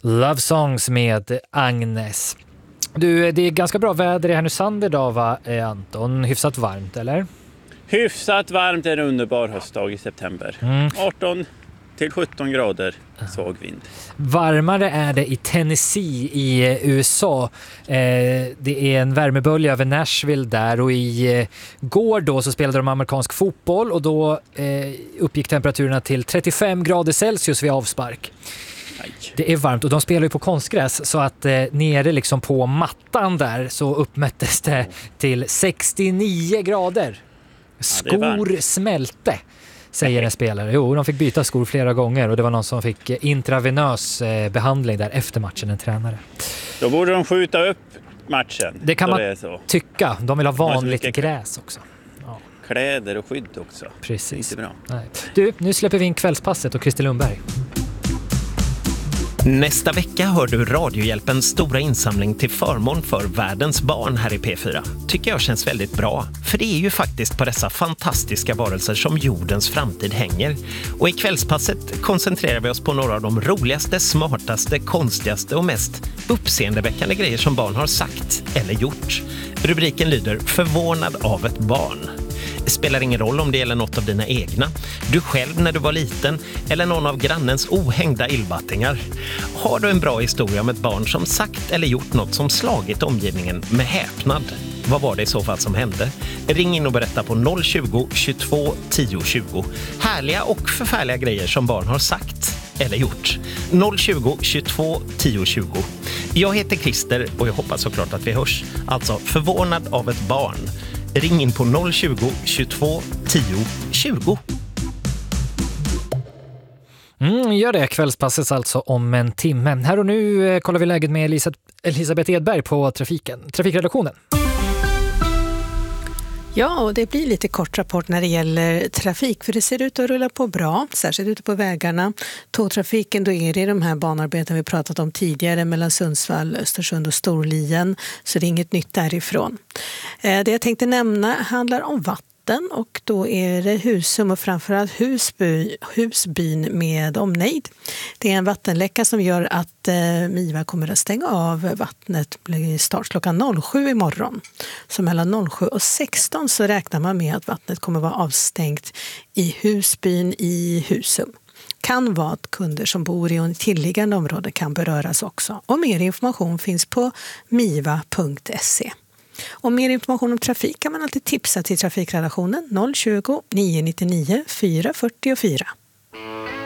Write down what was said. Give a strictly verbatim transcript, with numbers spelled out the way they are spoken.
Love Songs med Agnes. Du, det är ganska bra väder i Härnösand idag, va, Anton? Hyfsat varmt, eller? Hyfsat varmt, en underbar höstdag i september. Mm. arton till sjutton grader, svag vind. Varmare är det i Tennessee i U S A. Eh, det är en värmebölja över Nashville där, och i eh, går då så spelade de amerikansk fotboll, och då eh, uppgick temperaturerna till trettiofem grader Celsius vid avspark. Aj. Det är varmt, och de spelar ju på konstgräs, så att eh, nere liksom på mattan där så uppmättes det till sextionio grader. Skor ja, smälte, säger en spelare. Jo, de fick byta skor flera gånger, och det var någon som fick intravenös eh, behandling där efter matchen, en tränare. Då borde de skjuta upp matchen. Det kan man det är så. tycka. De vill ha vanligt gräs också. Ja. Kläder och skydd också. Precis. Det är bra. Nej. Du, nu släpper vi in Kvällspasset och Christer Lundberg. Nästa vecka hör du Radiohjälpens stora insamling till förmån för världens barn här i P fyra. Tycker jag känns väldigt bra, för det är ju faktiskt på dessa fantastiska varelser som jordens framtid hänger. Och i Kvällspasset koncentrerar vi oss på några av de roligaste, smartaste, konstigaste och mest uppseendeväckande grejer som barn har sagt eller gjort. Rubriken lyder Förvånad av ett barn. Det spelar ingen roll om det gäller något av dina egna, du själv när du var liten eller någon av grannens ohängda illbattingar. Har du en bra historia om ett barn som sagt eller gjort något som slagit omgivningen med häpnad? Vad var det i så fall som hände? Ring in och berätta på noll tjugo, tjugotvå, tio tjugo. Härliga och förfärliga grejer som barn har sagt eller gjort. noll tjugo, tjugotvå, tio tjugo. Jag heter Christer och jag hoppas såklart att vi hörs. Alltså Förvånad av ett barn. Ring in på noll tjugo, tjugotvå, tio tjugo. Mm, gör det. Kvällspasset alltså om en timme. Här och nu eh, kollar vi läget med Elisa, Elisabeth Edberg på trafiken. Trafikredaktionen. Ja, och det blir lite kort rapport när det gäller trafik, för det ser ut att rulla på bra, särskilt ute på vägarna. Tågtrafiken, då är det de här banarbeten vi pratat om tidigare mellan Sundsvall, Östersund och Storlien, så det är inget nytt därifrån. Det jag tänkte nämna handlar om vatten. Och då är det Husum och framförallt Husby, Husbyn med omnejd. Det är en vattenläcka som gör att eh, Miva kommer att stänga av vattnet blir start klockan noll sju imorgon. Så mellan noll sju och sexton så räknar man med att vattnet kommer vara avstängt i Husbyn i Husum. Kan vara att kunder som bor i en tillliggande område kan beröras också. Och mer information finns på miva punkt se. Och mer information om trafik kan man alltid tipsa till trafikredaktionen noll tjugo, nio nio nio, fyra fyra fyra.